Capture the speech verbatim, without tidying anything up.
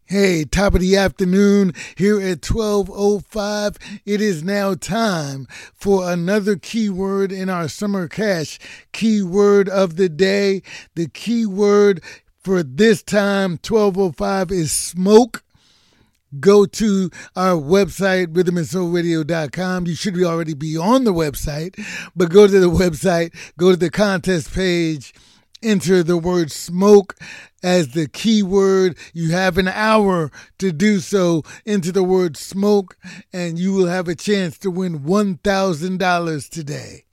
Hey, top of the afternoon here at twelve oh five. It is now time for another keyword in our Summer Cash keyword of the day. The keyword for this time, twelve oh five, is smoke. Go to our website, rhythm and soul radio dot com. You should already be on the website, but go to the website, go to the contest page, enter the word smoke as the keyword. You have an hour to do so. Enter the word smoke, and you will have a chance to win one thousand dollars today.